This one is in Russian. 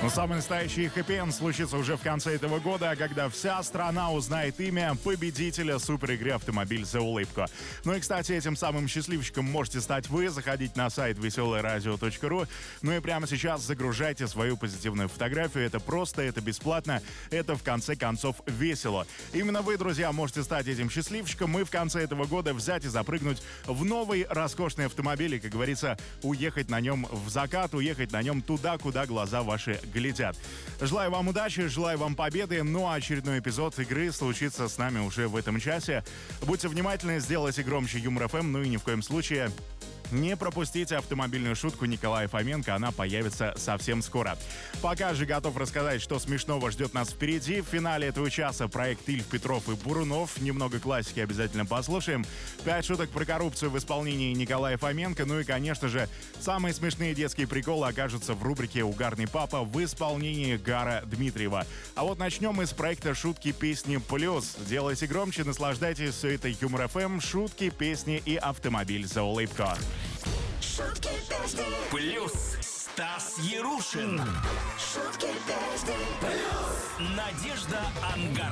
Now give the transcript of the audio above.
Но самый настоящий хэппи-энд случится уже в конце этого года, когда вся страна узнает имя победителя суперигры «Автомобиль за улыбку». Ну и, кстати, этим самым счастливчиком можете стать вы. Заходите на сайт veselaradio.ru. Ну и прямо сейчас загружайте свою позитивную фотографию. Это просто, это бесплатно, это в конце концов весело. Именно вы, друзья, можете стать этим счастливчиком и в конце этого года взять и запрыгнуть в новый роскошный автомобиль и, как говорится, уехать на нем в закат, уехать на нем туда, куда глаза ваши глядят. Желаю вам удачи, желаю вам победы. Ну а очередной эпизод игры случится с нами уже в этом часе. Будьте внимательны, сделайте громче Юмор ФМ, ну и ни в коем случае не пропустите автомобильную шутку Николая Фоменко, она появится совсем скоро. Пока же готов рассказать, что смешного ждет нас впереди. В финале этого часа проект Ильф, Петров и Бурунов. Немного классики обязательно послушаем. 5 шуток про коррупцию в исполнении Николая Фоменко. Ну и, конечно же, самые смешные детские приколы окажутся в рубрике «Угарный папа» в исполнении Гара Дмитриева. А вот начнем мы с проекта «Шутки, песни, плюс». Делайте громче, наслаждайтесь. Все это Юмор ФМ, шутки, песни и автомобиль за улыбку. Шутки, песни, Плюс Стас Ярушин. шутки, песни, Надежда Ангарская.